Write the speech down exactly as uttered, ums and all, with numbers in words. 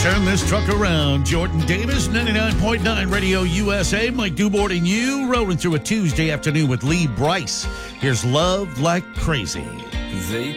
Turn this truck around. Jordan Davis, ninety-nine point nine Radio U S A. Mike Dubort and you rolling through a Tuesday afternoon with Lee Brice. Here's Love Like Crazy. They